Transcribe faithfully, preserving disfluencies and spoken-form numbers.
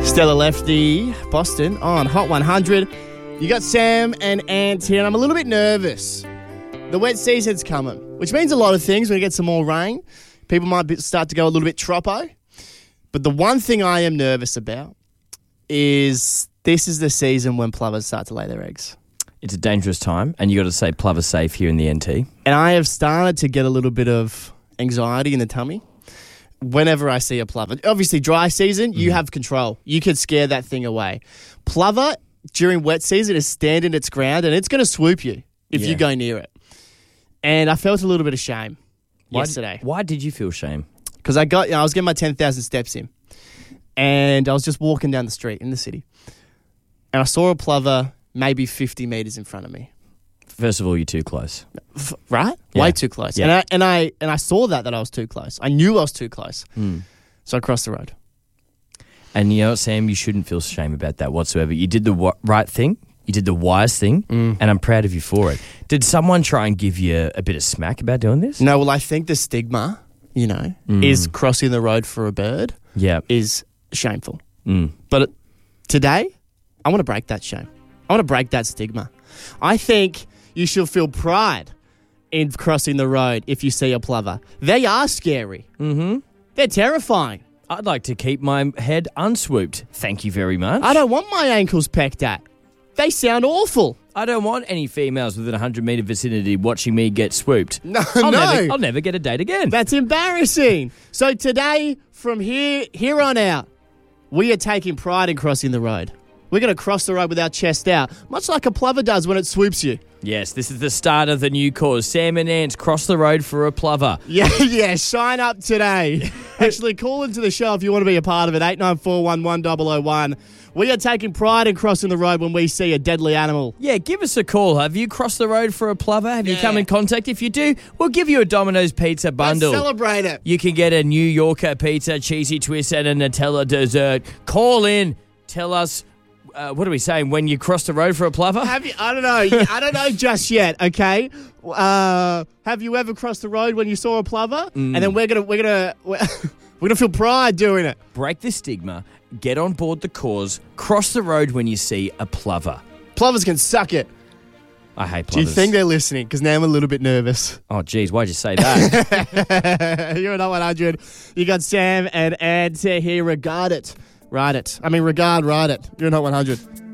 Stella Lefty, Boston on Hot one hundred. You got Sam and Ant here, and I'm a little bit nervous. The wet season's coming, which means a lot of things. When we get some more rain, people might be, start to go a little bit troppo. But the one thing I am nervous about is this is the season when plovers start to lay their eggs. It's a dangerous time, and you got to say plover safe here in the N T. And I have started to get a little bit of anxiety in the tummy whenever I see a plover. Obviously, dry season, you mm. have control. You can scare that thing away. Plover, during wet season, is standing its ground, and it's going to swoop you if yeah. you go near it. And I felt a little bit of shame why yesterday. Did, why did you feel shame? Because I got, you know, I was getting my ten thousand steps in, and I was just walking down the street in the city, and I saw a plover maybe fifty metres in front of me. First of all, you're too close. F- right? Yeah. Way too close. Yeah. And I and I and I saw that that I was too close. I knew I was too close. Mm. So I crossed the road. And you know what, Sam, you shouldn't feel shame about that whatsoever. You did the w- right thing. You did the wise thing, mm. and I'm proud of you for it. Did someone try and give you a bit of smack about doing this? No, well, I think the stigma, you know, mm. is crossing the road for a bird yeah. is shameful. Mm. But it, today, I want to break that shame. I want to break that stigma. I think you should feel pride in crossing the road if you see a plover. They are scary. Mm-hmm. They're terrifying. I'd like to keep my head unswooped. Thank you very much. I don't want my ankles pecked at. They sound awful. I don't want any females within a hundred metre vicinity watching me get swooped. No, I'll no. Never, I'll never get a date again. That's embarrassing. So today, from here here on out, we are taking pride in crossing the road. We're going to cross the road with our chest out, much like a plover does when it swoops you. Yes, this is the start of the new cause. Sam and Ants cross the road for a plover. Yeah, yeah, sign up today. Actually, call into the show if you want to be a part of it, eight nine four one one zero zero one. We are taking pride in crossing the road when we see a deadly animal. Yeah, give us a call. Have you crossed the road for a plover? Have yeah. you come in contact? If you do, we'll give you a Domino's pizza bundle. Let's celebrate it. You can get a New Yorker pizza, cheesy twist, and a Nutella dessert. Call in. Tell us. Uh, what are we saying? When you cross the road for a plover? Have you? I don't know. I don't know just yet. Okay. Uh, have you ever crossed the road when you saw a plover? Mm. And then we're gonna we're gonna we're, we're gonna feel pride doing it. Break the stigma. Get on board the cause. Cross the road when you see a plover. Plovers can suck it. I hate plovers. Do you think they're listening? Because now I'm a little bit nervous. Oh, geez, why'd you say that? You're at one hundred. You got Sam and Ant here. Regard it. Ride it. I mean, regard, ride it. You're not one hundred.